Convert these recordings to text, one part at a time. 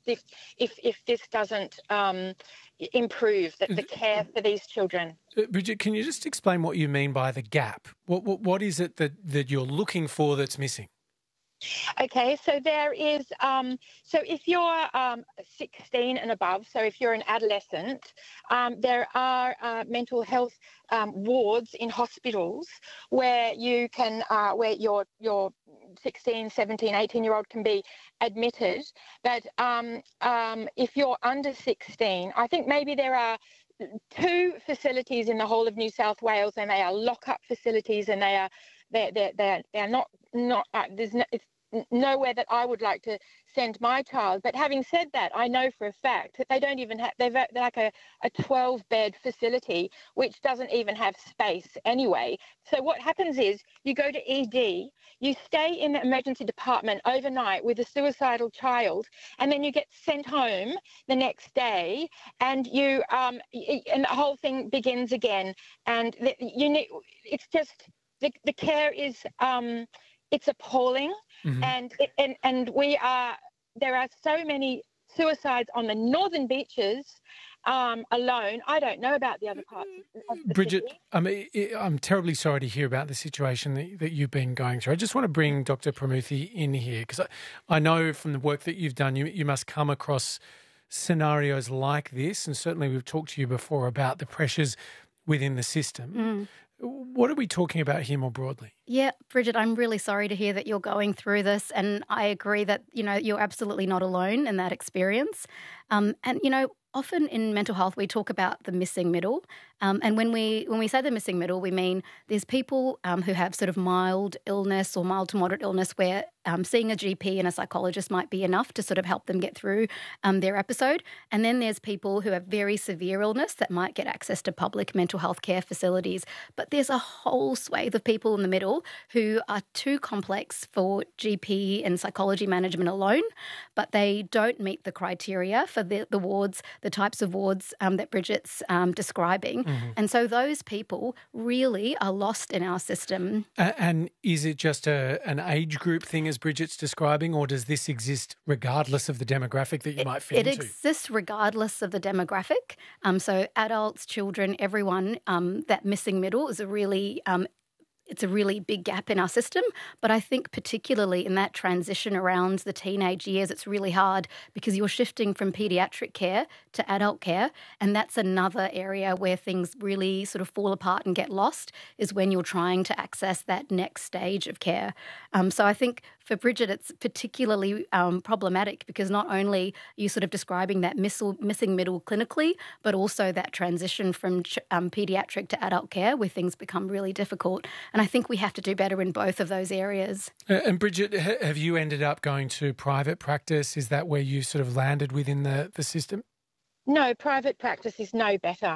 if this doesn't improve the care for these children. Bridget, can you just explain what you mean by the gap? What is it that you're looking for that's missing? Okay, so there is, so if you're 16 and above, so if you're an adolescent, there are mental health wards in hospitals where you can, where your 16, 17, 18-year-old can be admitted. But if you're under 16, I think maybe there are 2 facilities in the whole of New South Wales, and they are lock-up facilities, and they're not it's nowhere that I would like to send my child. But having said that, I know for a fact that they don't even have, they're like a 12-bed facility, which doesn't even have space anyway. So what happens is you go to ED, you stay in the emergency department overnight with a suicidal child, and then you get sent home the next day, and and the whole thing begins again. And it's just, the care is, it's appalling. Mm-hmm. And there are so many suicides on the northern beaches alone. I don't know about the other parts of the Bridget, city. I'm terribly sorry to hear about the situation that you've been going through. I just want to bring Dr. Pramuthy in here, because I know from the work that you've done, you must come across scenarios like this, and certainly we've talked to you before about the pressures within the system. Mm. What are we talking about here more broadly? Yeah, Bridget, I'm really sorry to hear that you're going through this, and I agree that, you're absolutely not alone in that experience. And, often in mental health we talk about the missing middle, and when we say the missing middle, we mean there's people who have sort of mild illness or mild to moderate illness where seeing a GP and a psychologist might be enough to sort of help them get through their episode. And then there's people who have very severe illness that might get access to public mental health care facilities. But there's a whole swathe of people in the middle who are too complex for GP and psychology management alone, but they don't meet the criteria for the wards, the types of wards that Bridget's describing. Mm-hmm. And so those people really are lost in our system. And is it just an age group thing, as Bridget's describing, or does this exist regardless of the demographic that you might fit into? It exists regardless of the demographic. So adults, children, everyone, that missing middle is it's a really big gap in our system. But I think particularly in that transition around the teenage years, it's really hard because you're shifting from paediatric care to adult care. And that's another area where things really sort of fall apart and get lost, is when you're trying to access that next stage of care. So I think for Bridget, it's particularly problematic because not only are you sort of describing that missing middle clinically, but also that transition from paediatric to adult care where things become really difficult. And I think we have to do better in both of those areas. And Bridget, have you ended up going to private practice? Is that where you sort of landed within the system? No, private practice is no better.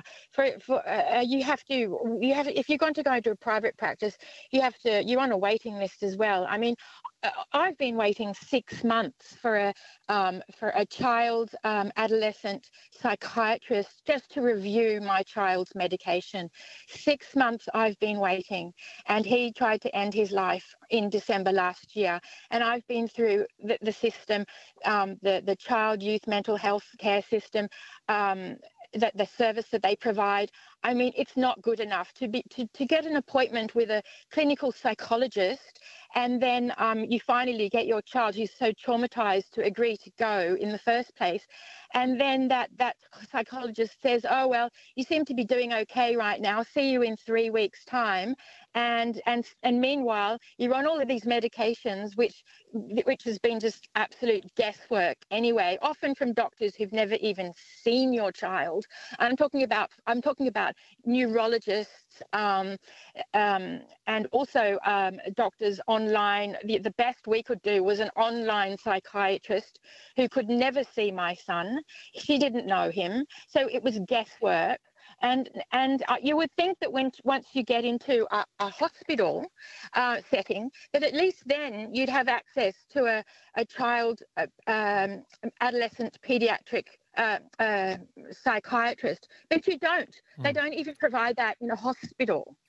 If you're going to go to a private practice, you're on a waiting list as well. I mean, I've been waiting 6 months for a child adolescent psychiatrist just to review my child's medication. 6 months I've been waiting, and he tried to end his life in December last year. And I've been through the system, the child youth mental health care system, the service that they provide. I mean, it's not good enough to get an appointment with a clinical psychologist, and then you finally get your child who's so traumatized to agree to go in the first place. And then that psychologist says, oh, well, you seem to be doing okay right now. See you in 3 weeks' time. And meanwhile, you're on all of these medications, which has been just absolute guesswork anyway, often from doctors who've never even seen your child. I'm talking about neurologists and also doctors online. The best we could do was an online psychiatrist who could never see my son. She didn't know him, so it was guesswork. And you would think that once you get into a hospital setting, that at least then you'd have access to a child, adolescent, paediatric psychiatrist, but you don't. They don't even provide that in a hospital.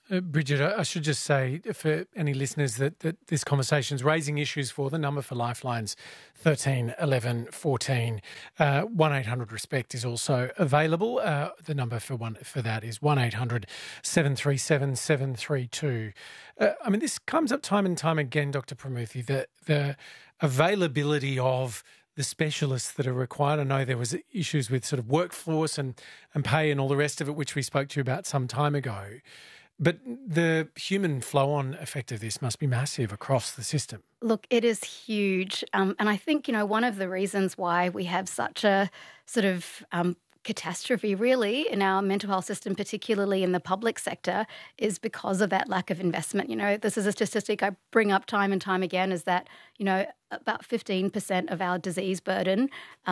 Bridget, I should just say for any listeners that this conversation is raising issues for the number for Lifelines 13 11 14. 1-800-RESPECT is also available. The number for that is 1-800 737 732. I mean, this comes up time and time again, Dr. Pramuthy, the availability of the specialists that are required. I know there was issues with sort of workforce and pay and all the rest of it, which we spoke to you about some time ago. But the human flow-on effect of this must be massive across the system. Look, it is huge. And I think, one of the reasons why we have such a sort of catastrophe really in our mental health system, particularly in the public sector, is because of that lack of investment. This is a statistic I bring up time and time again, is that, about 15% of our disease burden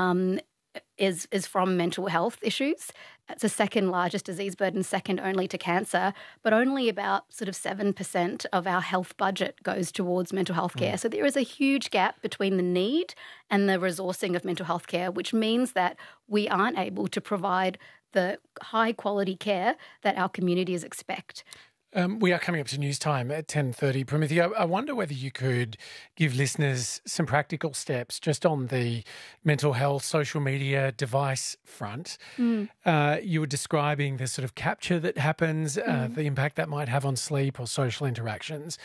is from mental health issues. It's the second largest disease burden, second only to cancer, but only about sort of 7% of our health budget goes towards mental health care. So there is a huge gap between the need and the resourcing of mental health care, which means that we aren't able to provide the high quality care that our communities expect. We are coming up to news time at 10:30. Pramuthy, I wonder whether you could give listeners some practical steps just on the mental health, social media device front. You were describing the sort of capture that happens, the impact that might have on sleep or social interactions.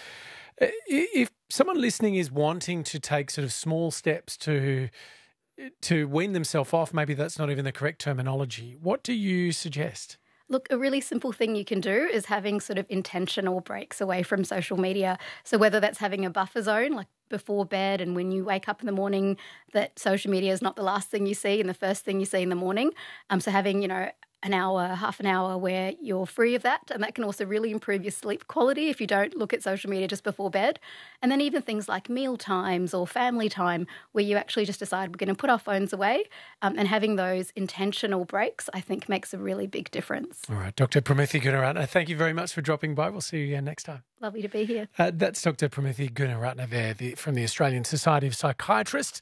If someone listening is wanting to take sort of small steps to wean themselves off, maybe that's not even the correct terminology, what do you suggest? Look, a really simple thing you can do is having sort of intentional breaks away from social media. So whether that's having a buffer zone, like before bed and when you wake up in the morning, that social media is not the last thing you see and the first thing you see in the morning. So having, an hour, half an hour where you're free of that. And that can also really improve your sleep quality if you don't look at social media just before bed. And then even things like meal times or family time where you actually just decide we're going to put our phones away, and having those intentional breaks, I think makes a really big difference. All right. Dr. Pramuthy Gunaratne, thank you very much for dropping by. We'll see you again next time. Lovely to be here. That's Dr. Pramuthy Gunaratne there from the Australian Society of Psychiatrists.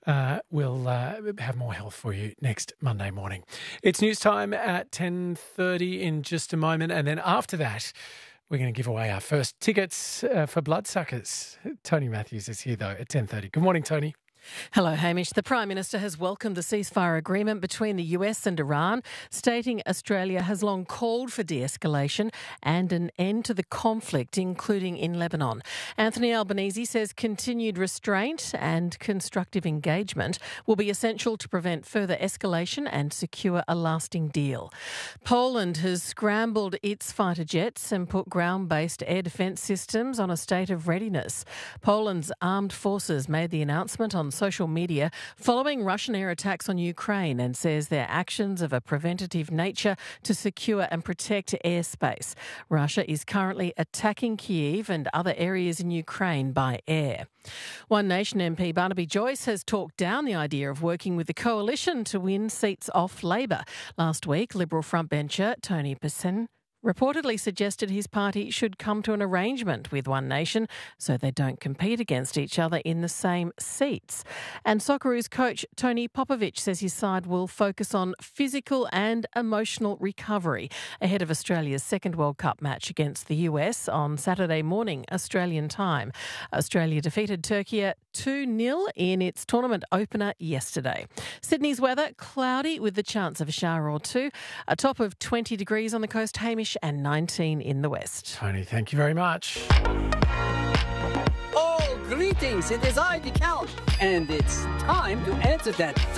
We'll have more health for you next Monday morning. It's news time at 10:30 in just a moment. And then after that, we're going to give away our first tickets for Bloodsuckers. Tony Matthews is here, though, at 10:30. Good morning, Tony. Hello, Hamish. The Prime Minister has welcomed the ceasefire agreement between the US and Iran, stating Australia has long called for de-escalation and an end to the conflict, including in Lebanon. Anthony Albanese says continued restraint and constructive engagement will be essential to prevent further escalation and secure a lasting deal. Poland has scrambled its fighter jets and put ground-based air defence systems on a state of readiness. Poland's armed forces made the announcement on social media following Russian air attacks on Ukraine and says their actions of a preventative nature to secure and protect airspace. Russia is currently attacking Kyiv and other areas in Ukraine by air. One Nation MP Barnaby Joyce has talked down the idea of working with the coalition to win seats off Labor. Last week, Liberal frontbencher Tony Pearson reportedly suggested his party should come to an arrangement with One Nation so they don't compete against each other in the same seats. And Socceroos coach Tony Popovic says his side will focus on physical and emotional recovery ahead of Australia's second World Cup match against the US on Saturday morning, Australian time. Australia defeated Turkey 2-0 in its tournament opener yesterday. Sydney's weather, cloudy with the chance of a shower or two. A top of 20 degrees on the coast, Hamish, and 19 in the west. Tony, thank you very much. Oh, greetings. It is I, the Count. And it's time to answer that